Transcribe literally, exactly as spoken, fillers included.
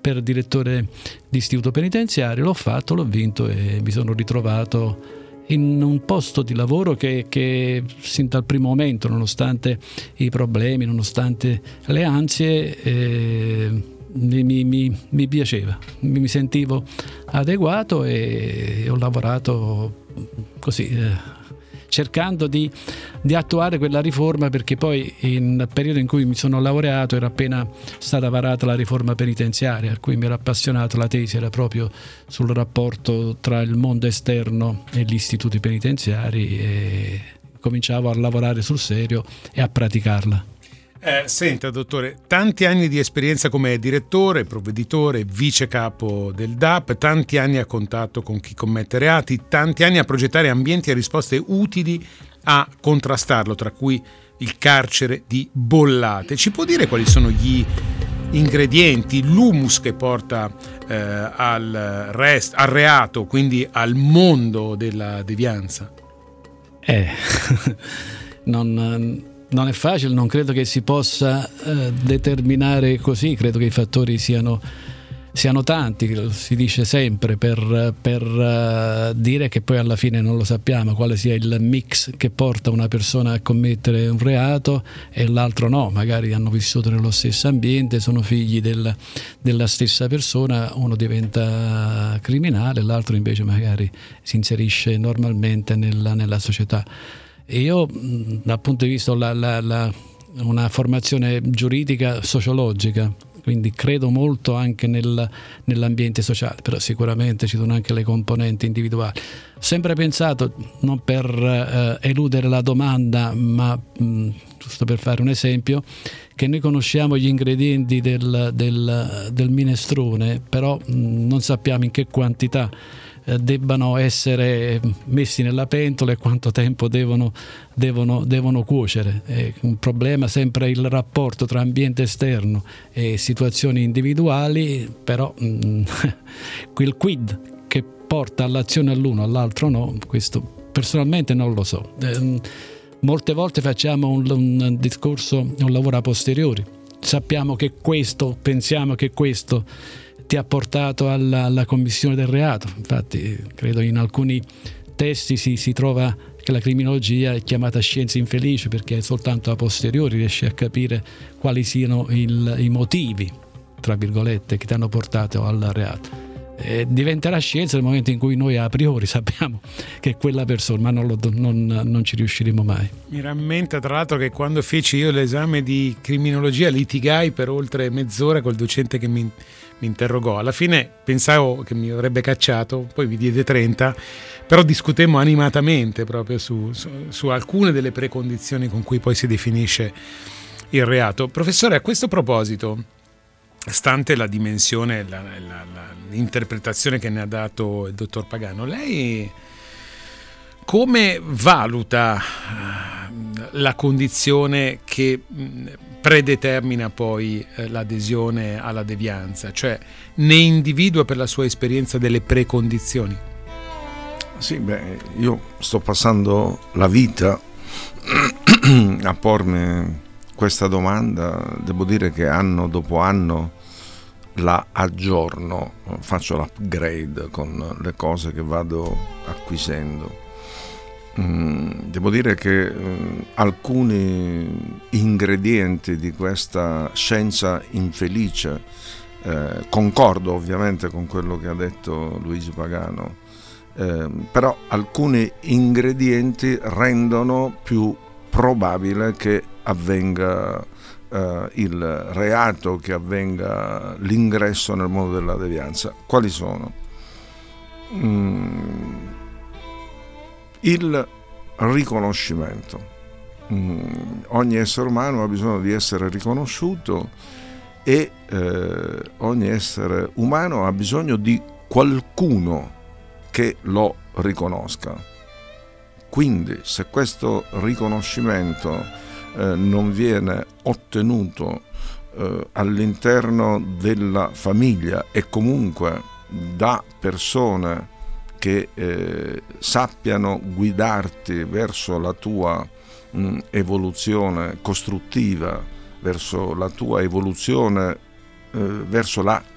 per direttore di istituto penitenziario, l'ho fatto, l'ho vinto e mi sono ritrovato in un posto di lavoro che, che sin dal primo momento, nonostante i problemi, nonostante le ansie, eh, mi, mi, mi, mi piaceva, mi, mi sentivo adeguato e ho lavorato così, eh, cercando di, di attuare quella riforma, perché poi nel periodo in cui mi sono laureato era appena stata varata la riforma penitenziaria, a cui mi ero appassionato. La tesi era proprio sul rapporto tra il mondo esterno e gli istituti penitenziari e cominciavo a lavorare sul serio e a praticarla. Eh, senta dottore, tanti anni di esperienza come direttore, provveditore, vice capo del D A P, tanti anni a contatto con chi commette reati, tanti anni a progettare ambienti e risposte utili a contrastarlo, tra cui il carcere di Bollate. Ci può dire quali sono gli ingredienti, l'humus che porta eh, al, rest, al reato, quindi al mondo della devianza? Eh, non... Non è facile, non credo che si possa eh, determinare così, credo che i fattori siano, siano tanti, si dice sempre per, per uh, dire che poi alla fine non lo sappiamo quale sia il mix che porta una persona a commettere un reato e l'altro no, magari hanno vissuto nello stesso ambiente, sono figli del, della stessa persona, uno diventa criminale, l'altro invece magari si inserisce normalmente nella, nella società. Io dal punto di vista la, la, la, una formazione giuridica sociologica, quindi credo molto anche nel, nell'ambiente sociale, però sicuramente ci sono anche le componenti individuali. Ho sempre pensato, non per eh, eludere la domanda, ma mh, giusto per fare un esempio, che noi conosciamo gli ingredienti del, del, del minestrone, però mh, non sappiamo in che quantità debbano essere messi nella pentola e quanto tempo devono, devono, devono cuocere. È un problema sempre il rapporto tra ambiente esterno e situazioni individuali, però mh, quel quid che porta all'azione all'uno all'altro no, questo personalmente non lo so. Eh, molte volte facciamo un, un discorso, un lavoro a posteriori, sappiamo che questo, pensiamo che questo ti ha portato alla, alla commissione del reato. Infatti credo in alcuni testi si, si trova che la criminologia è chiamata scienza infelice, perché soltanto a posteriori riesci a capire quali siano il, i motivi, tra virgolette, che ti hanno portato al reato. E diventerà scienza nel momento in cui noi a priori sappiamo che è quella persona, ma non, lo, non, non ci riusciremo mai. Mi rammenta tra l'altro che quando feci io l'esame di criminologia litigai per oltre mezz'ora col docente che mi, mi interrogò. Alla fine pensavo che mi avrebbe cacciato, poi mi diede trenta, però discutemmo animatamente proprio su, su, su alcune delle precondizioni con cui poi si definisce il reato. Professore, a questo proposito, stante la dimensione, la, la, la, l'interpretazione che ne ha dato il dottor Pagano, lei come valuta la condizione che predetermina poi l'adesione alla devianza? Cioè, ne individua per la sua esperienza delle precondizioni? Sì, beh, io sto passando la vita a pormi questa domanda. Devo dire che anno dopo anno la aggiorno, faccio l'upgrade con le cose che vado acquisendo. Devo dire che alcuni ingredienti di questa scienza infelice, eh, concordo ovviamente con quello che ha detto Luigi Pagano, eh, però alcuni ingredienti rendono più probabile che avvenga uh, il reato, che avvenga l'ingresso nel mondo della devianza. Quali sono? Mm, il riconoscimento. Mm, ogni essere umano ha bisogno di essere riconosciuto e eh, ogni essere umano ha bisogno di qualcuno che lo riconosca. Quindi se questo riconoscimento eh, non viene ottenuto eh, all'interno della famiglia e comunque da persone che eh, sappiano guidarti verso la tua mh, evoluzione costruttiva, verso la tua evoluzione, eh, verso la